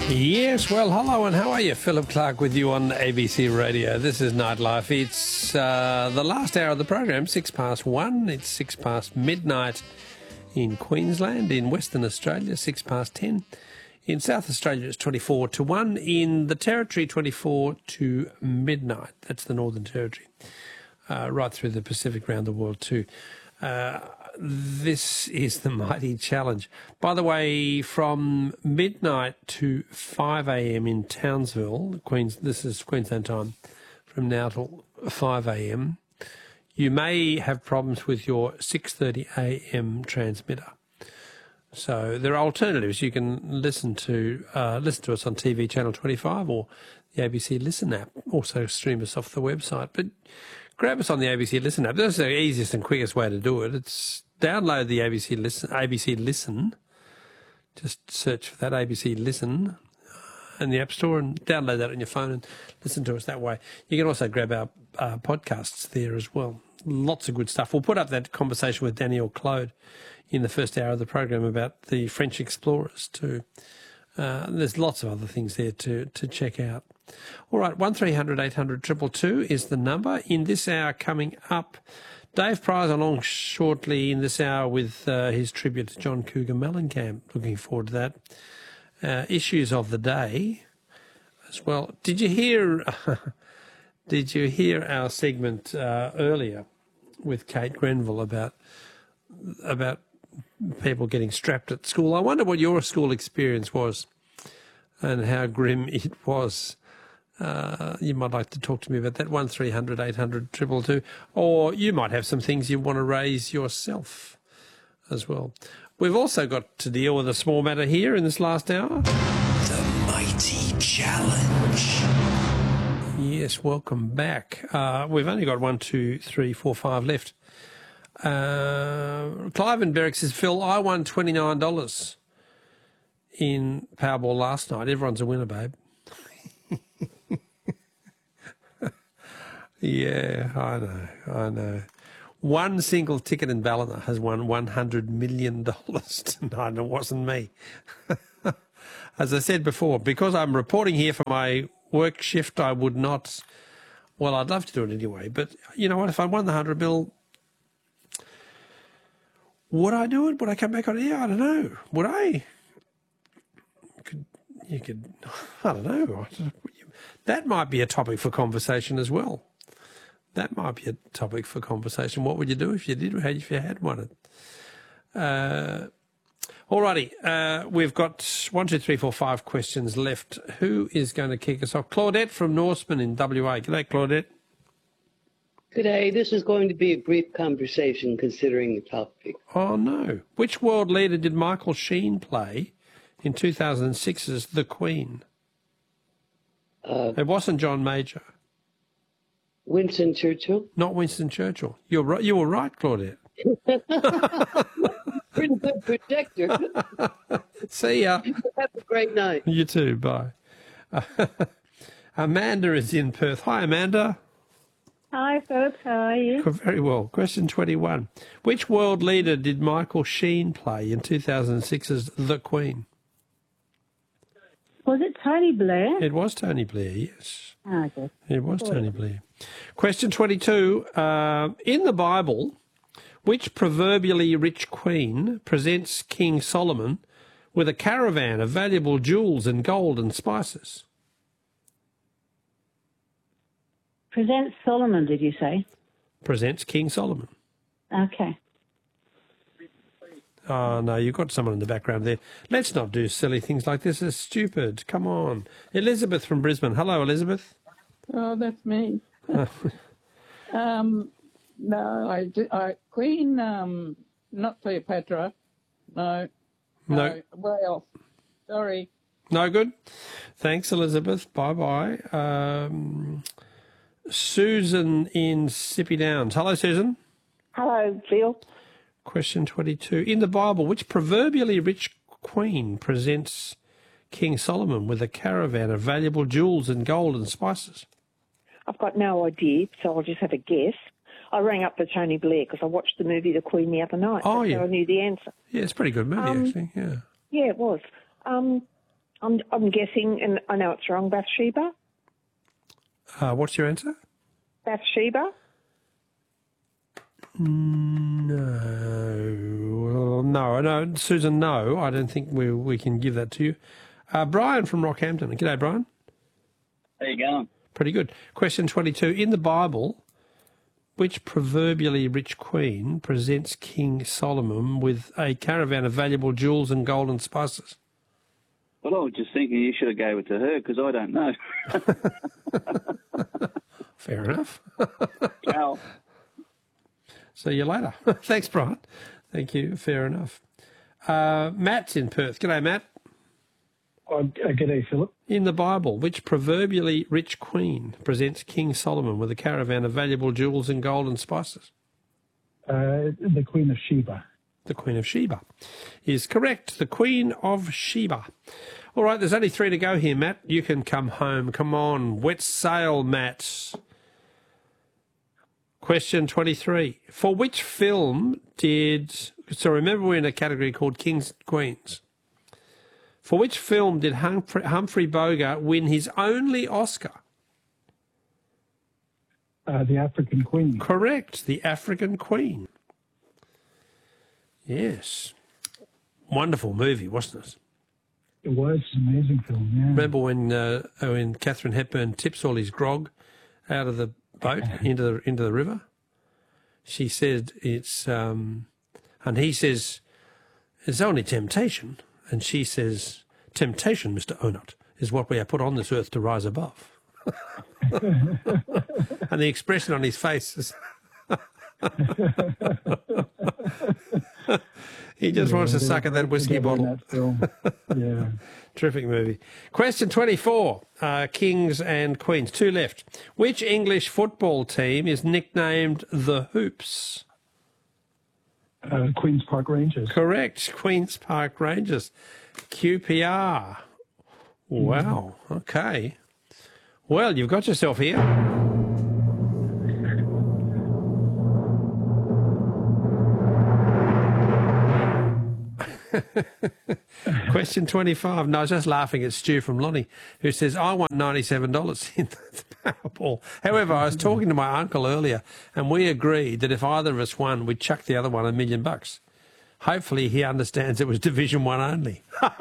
Yes, well, hello and how are you? Philip Clark with you on ABC Radio. This is Nightlife. It's the last hour of the program, 1:06. It's 6 past midnight in Queensland, in Western Australia, 10:06. In South Australia, it's 24 to 1. In the Territory, 24 to midnight. That's the Northern Territory. Right through the Pacific, around the world too. This is the Mighty Challenge. By the way, from midnight to 5 a.m. in Townsville, this is Queensland time, from now till 5 a.m., you may have problems with your 6:30 a.m. transmitter. So there are alternatives. You can listen to us on TV Channel 25 or the ABC Listen app. Also stream us off the website. But grab us on the ABC Listen app. That's the easiest and quickest way to do it. It's download the ABC Listen. Just search for that, ABC Listen, in the App Store, and download that on your phone and listen to us that way. You can also grab our podcasts there as well. Lots of good stuff. We'll put up that conversation with Danielle Claude in the first hour of the program about the French explorers too. There's lots of other things there to check out. All right, 1300 800 222 is the number. In this hour coming up, Dave Pryor's along shortly in this hour with his tribute to John Cougar Mellencamp. Looking forward to that. Issues of the day as well. Did you hear our segment earlier with Kate Grenville about people getting strapped at school? I wonder what your school experience was and how grim it was. You might like to talk to me about that, 1300 800 222, or you might have some things you want to raise yourself as well. We've also got to deal with a small matter here in this last hour. The Mighty Challenge. Yes, welcome back. We've only got 1, 2, 3, 4, 5 left. Clive in Berwick says, Phil, I won $29 in Powerball last night. Everyone's a winner, babe. Yeah, I know. One single ticket in Ballina has won $100 million tonight, and it wasn't me. As I said before, because I'm reporting here for my work shift, I would not... Well, I'd love to do it anyway, but you know what? If I won the 100 mil, would I do it? Would I come back on air? I don't know. Would I? You could... I don't know. That might be a topic for conversation as well. That might be a topic for conversation. What would you do if you did? If you had one? Alrighty, we've got 1, 2, 3, 4, 5 questions left. Who is going to kick us off? Claudette from Norseman in WA. G'day, Claudette. G'day. This is going to be a brief conversation considering the topic. Oh, no. Which world leader did Michael Sheen play in 2006's The Queen? It wasn't John Major. Winston Churchill? Not Winston Churchill. You're right. You were right, Claudette. Pretty good projector. See ya. Have a great night. You too. Bye. Amanda is in Perth. Hi, Amanda. Hi, folks. How are you? Very well. Question 21. Which world leader did Michael Sheen play in 2006's The Queen? Was it Tony Blair? It was Tony Blair, yes. Oh, okay. It was Tony Blair. Question 22. In the Bible, which proverbially rich queen presents King Solomon with a caravan of valuable jewels and gold and spices? Presents Solomon, did you say? Presents King Solomon. Okay. Oh, no, you've got someone in the background there. Let's not do silly things like this. It's stupid. Come on. Elizabeth from Brisbane. Hello, Elizabeth. Oh, that's me. No, Queen, not Cleopatra. No. Way off. Sorry. No good? Thanks, Elizabeth. Bye-bye. Susan in Sippy Downs. Hello, Susan. Hello, Phil. Question 22. In the Bible, which proverbially rich queen presents King Solomon with a caravan of valuable jewels and gold and spices? I've got no idea, so I'll just have a guess. I rang up for Tony Blair because I watched the movie The Queen the other night. Oh, yeah. So I knew the answer. Yeah, it's a pretty good movie, actually, yeah. Yeah, it was. I'm guessing, and I know it's wrong, Bathsheba? What's your answer? Bathsheba? No, Susan, no. I don't think we can give that to you. Brian from Rockhampton. G'day, Brian. How you going? Pretty good. Question 22. In the Bible, which proverbially rich queen presents King Solomon with a caravan of valuable jewels and gold and spices? Well, I was just thinking you should have gave it to her because I don't know. Fair enough. Ciao. See you later. Thanks, Brian. Thank you. Fair enough. Matt's in Perth. G'day, Matt. G'day, Philip. In the Bible, which proverbially rich queen presents King Solomon with a caravan of valuable jewels and gold and spices? The Queen of Sheba. The Queen of Sheba is correct. The Queen of Sheba. All right, there's only 3 to go here, Matt. You can come home. Come on. Wet sail, Matt. Question 23. For which film did... So remember we're in a category called Kings and Queens. For which film did Humphrey Bogart win his only Oscar? The African Queen. Correct. The African Queen. Yes. Wonderful movie, wasn't it? It was an amazing film, yeah. Remember when Catherine Hepburn tips all his grog out of the boat into the river? She said it's... and he says, it's only temptation. And she says, temptation, Mr. Onut, is what we are put on this earth to rise above. And the expression on his face is... He just wants to suck at that whiskey bottle. Yeah. Terrific movie. Question 24, Kings and Queens. 2 left. Which English football team is nicknamed the Hoops? Queen's Park Rangers. Correct. Queen's Park Rangers. QPR. Wow. Okay. Well, you've got yourself here. Question 25. No, I was just laughing at Stu from Lonnie, who says, I won $97 in the Powerball. However, I was talking to my uncle earlier, and we agreed that if either of us won, we'd chuck the other one $1 million. Hopefully he understands it was Division 1 only.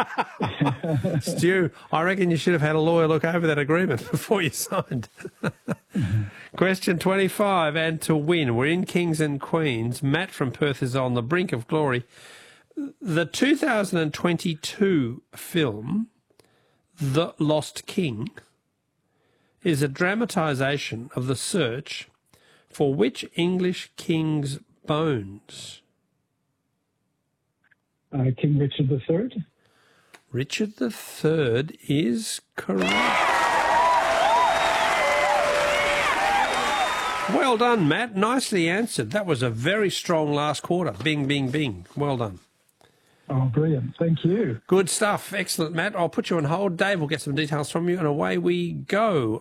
Stu, I reckon you should have had a lawyer look over that agreement before you signed. Question 25, and to win. We're in Kings and Queens. Matt from Perth is on the brink of glory. The 2022 film, The Lost King, is a dramatisation of the search for which English king's bones? King Richard III. Richard III is correct. Well done, Matt. Nicely answered. That was a very strong last quarter. Bing, bing, bing. Well done. Oh, brilliant. Thank you. Good stuff. Excellent, Matt. I'll put you on hold. Dave will get some details from you, and away we go.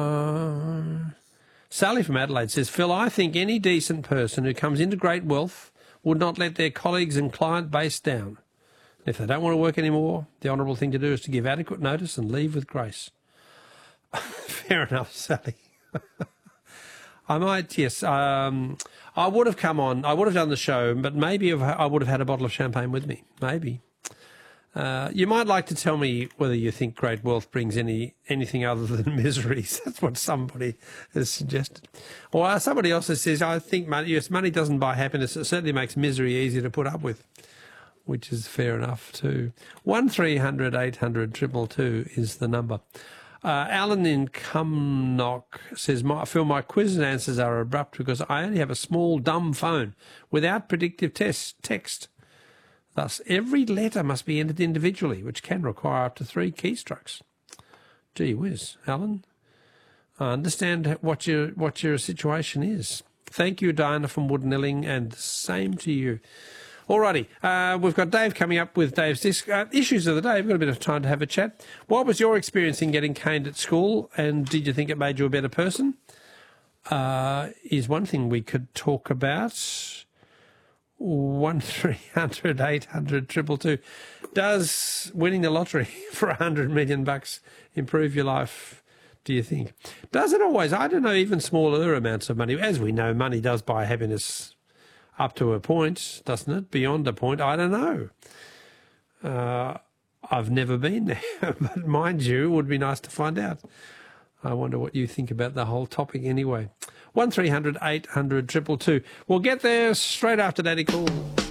Sally from Adelaide says, Phil, I think any decent person who comes into great wealth would not let their colleagues and client base down. If they don't want to work anymore, the honourable thing to do is to give adequate notice and leave with grace. Fair enough, Sally. I might, yes. I would have come on. I would have done the show, but maybe I would have had a bottle of champagne with me. Maybe. You might like to tell me whether you think great wealth brings anything other than miseries. That's what somebody has suggested. Or somebody else says, I think money doesn't buy happiness. It certainly makes misery easier to put up with, which is fair enough too. 1300 800 222 is the number. Alan in Cumnock says, Phil, my quiz and answers are abrupt because I only have a small dumb phone without predictive text. Thus, every letter must be entered individually, which can require up to 3 keystrokes. Gee whiz, Alan. I understand what your situation is. Thank you, Diana from Woodnelling, and the same to you. Alrighty, we've got Dave coming up with Dave's disc. Issues of the day. We've got a bit of time to have a chat. What was your experience in getting caned at school, and did you think it made you a better person? Is one thing we could talk about. 1300 800 222. Does winning the lottery for $100 million improve your life, do you think? Does it always? I don't know, even smaller amounts of money. As we know, money does buy happiness up to a point, doesn't it? Beyond a point, I don't know. I've never been there, but mind you, it would be nice to find out. I wonder what you think about the whole topic anyway. 1300 800 222. We'll get there straight after Daddy Cool.